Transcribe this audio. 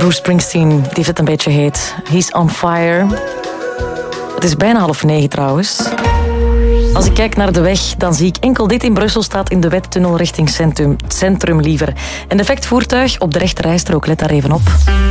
Bruce Springsteen, die heeft het een beetje heet. He's on fire. Het is bijna 8:30 trouwens. Als ik kijk naar de weg, dan zie ik enkel dit in Brussel staat in de Wettunnel richting centrum liever. Een defect voertuig op de rechterrijstrook, let daar even op.